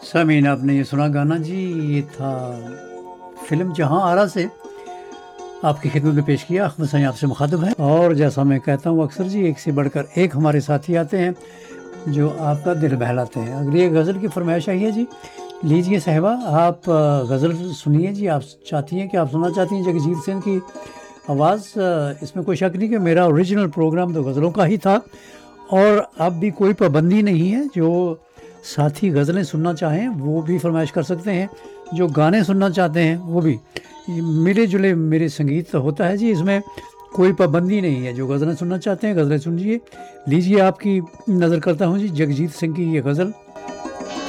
सामीन, आपने ये सुना गाना जी, ये था फ़िल्म जहाँ आरा से आपकी खिदमत में पेश किया। अख्तर साईं आपसे मुखातिब हैं और जैसा मैं कहता हूँ अक्सर जी, एक से बढ़कर एक हमारे साथी आते हैं जो आपका दिल बहलाते हैं। अगली एक गज़ल की फरमाइश आई है जी, लीजिए साहिबा आप गज़ल सुनिए जी। आप चाहती हैं कि आप सुनना चाहती हैं जगजीत सिंह की आवाज़। इसमें कोई शक नहीं कि मेरा ओरिजिनल प्रोग्राम तो गज़लों का ही था और अब भी कोई पाबंदी नहीं है। जो साथी गज़लें सुनना चाहें वो भी फरमाइश कर सकते हैं, जो गाने सुनना चाहते हैं वो भी। मिले जुले मेरे संगीत होता है जी, इसमें कोई पाबंदी नहीं है। जो गज़लें सुनना चाहते हैं गज़लें सुनिए। लीजिए आपकी नज़र करता हूँ जी जगजीत सिंह की ये गज़ल,